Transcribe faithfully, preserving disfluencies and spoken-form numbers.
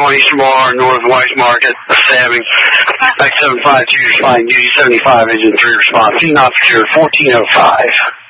twenty Eastern Bar, North White Market, a stabbing. Back seven five two, responding duty seventy-five, engine three response. C not secured, fourteen oh five.